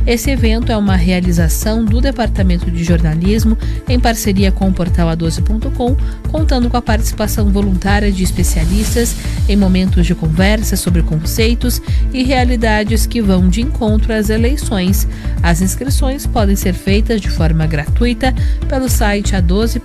Esse evento é uma realização do Departamento de Jornalismo em parceria com o portal A12.com, contando com a participação voluntária de especialistas em momentos de conversa sobre conceitos e realidades que vão de encontro às eleições. As inscrições podem ser feitas de forma gratuita pelo site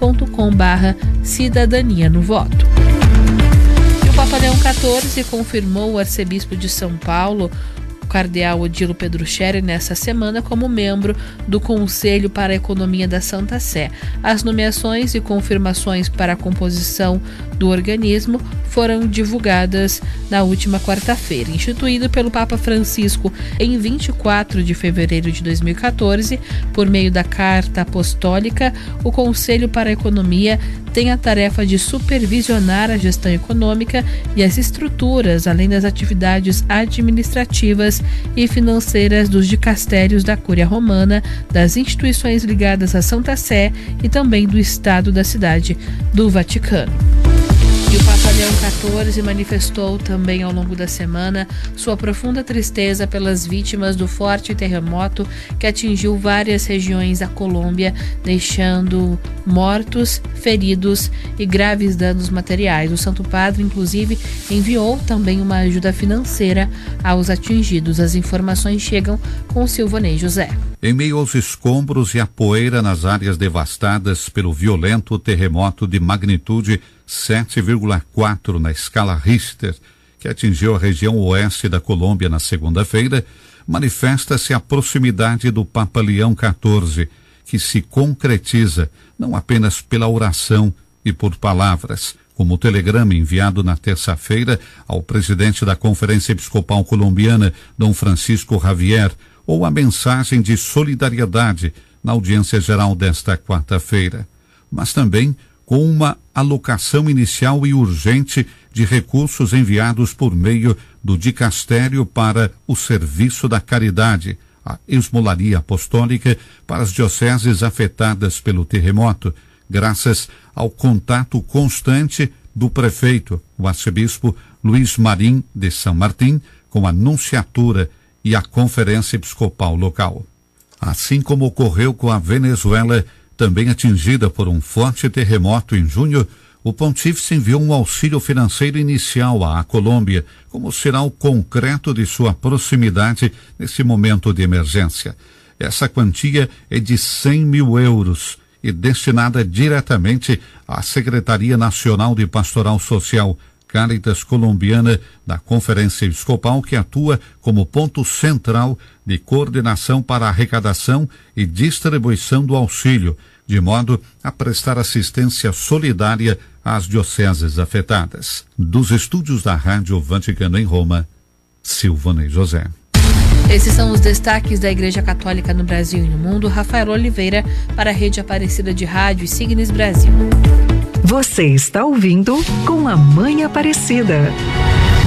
a12.com/cidadania no voto. E o Papa Leão XIV confirmou o arcebispo de São Paulo, o cardeal Odilo Petruccieri, nesta semana como membro do Conselho para a Economia da Santa Sé. As nomeações e confirmações para a composição do organismo foram divulgadas na última quarta-feira. Instituído pelo Papa Francisco em 24 de fevereiro de 2014, por meio da Carta Apostólica, o Conselho para a Economia tem a tarefa de supervisionar a gestão econômica e as estruturas, além das atividades administrativas e financeiras dos dicastérios da Cúria Romana, das instituições ligadas à Santa Sé e também do Estado da Cidade do Vaticano. E o Papa Leão XIV manifestou também ao longo da semana sua profunda tristeza pelas vítimas do forte terremoto que atingiu várias regiões da Colômbia, deixando mortos, feridos e graves danos materiais. O Santo Padre, inclusive, enviou também uma ajuda financeira aos atingidos. As informações chegam com Silvanei José. Em meio aos escombros e a poeira nas áreas devastadas pelo violento terremoto de magnitude 7,4 na escala Richter, que atingiu a região oeste da Colômbia na segunda-feira, manifesta-se a proximidade do Papa Leão XIV, que se concretiza não apenas pela oração e por palavras, como o telegrama enviado na terça-feira ao presidente da Conferência Episcopal Colombiana, Dom Francisco Javier, ou a mensagem de solidariedade na audiência geral desta quarta-feira, mas também com uma alocação inicial e urgente de recursos enviados por meio do Dicastério para o Serviço da Caridade, a Esmolaria Apostólica, para as dioceses afetadas pelo terremoto, graças ao contato constante do prefeito, o arcebispo Luiz Marim de São Martim, com a nunciatura e a Conferência Episcopal local. Assim como ocorreu com a Venezuela, também atingida por um forte terremoto em junho, o pontífice enviou um auxílio financeiro inicial à Colômbia, como sinal concreto de sua proximidade nesse momento de emergência. Essa quantia é de 100 mil euros e destinada diretamente à Secretaria Nacional de Pastoral Social, Caritas Colombiana, da Conferência Episcopal, que atua como ponto central de coordenação para a arrecadação e distribuição do auxílio, de modo a prestar assistência solidária às dioceses afetadas. Dos estúdios da Rádio Vaticano em Roma, Silvanei José. Esses são os destaques da Igreja Católica no Brasil e no mundo. Rafael Oliveira para a Rede Aparecida de Rádio e Signes Brasil. Você está ouvindo Com a Mãe Aparecida.